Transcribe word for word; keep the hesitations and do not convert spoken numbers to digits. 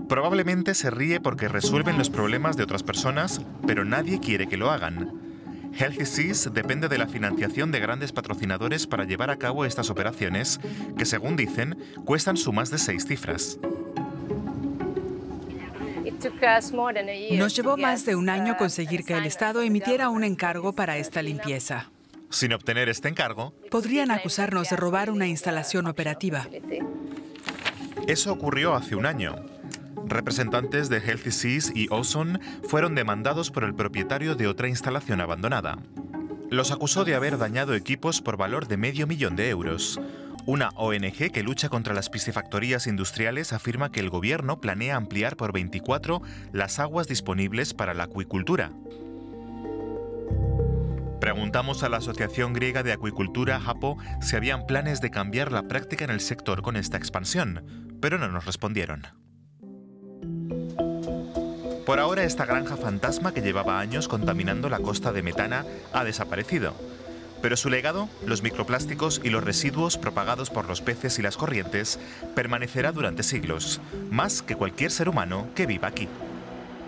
Probablemente se ríe porque resuelven los problemas de otras personas, pero nadie quiere que lo hagan. Healthy Seas depende de la financiación de grandes patrocinadores para llevar a cabo estas operaciones, que según dicen, cuestan sumas de seis cifras. Nos llevó más de un año conseguir que el Estado emitiera un encargo para esta limpieza. Sin obtener este encargo, podrían acusarnos de robar una instalación operativa. Eso ocurrió hace un año. Representantes de Healthy Seas y Ozone fueron demandados por el propietario de otra instalación abandonada. Los acusó de haber dañado equipos por valor de medio millón de euros. Una O N G que lucha contra las piscifactorías industriales afirma que el gobierno planea ampliar por veinticuatro las aguas disponibles para la acuicultura. Preguntamos a la Asociación Griega de Acuicultura, Hapo, si habían planes de cambiar la práctica en el sector con esta expansión, pero no nos respondieron. Por ahora, esta granja fantasma que llevaba años contaminando la costa de Metana ha desaparecido. Pero su legado, los microplásticos y los residuos propagados por los peces y las corrientes, permanecerá durante siglos, más que cualquier ser humano que viva aquí.